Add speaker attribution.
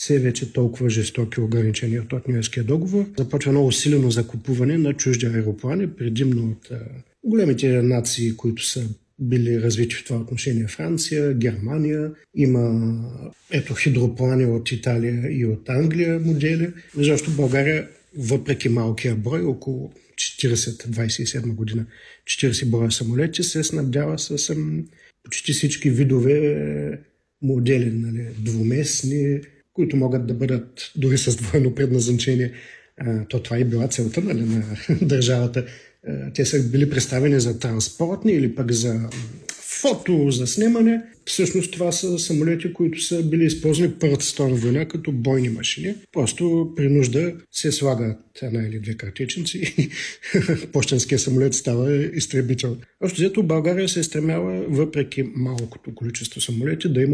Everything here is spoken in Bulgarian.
Speaker 1: все вече толкова жестоки ограничения от Ньойския договор, започва много усилено закупуване на чужди аероплани, предимно от големите нации, които са били развити в това отношение: Франция, Германия, има хидроплани от Италия и от Англия модели. Защото България, въпреки малкия брой, около 27 година, 40 броя самолети, се снабдява с почти всички видове модели, двуместни, които могат да бъдат дори с двойно предназначение. Това и била целта на държавата. Те са били представени за транспортни или пък за фото, за снимане. Всъщност това са самолети, които са били използвани в Първата световна война като бойни машини. Просто при нужда се слагат една или две картечници и пощенския самолет става изтребител. Още взето България се е стремяла, въпреки малкото количество самолети, да има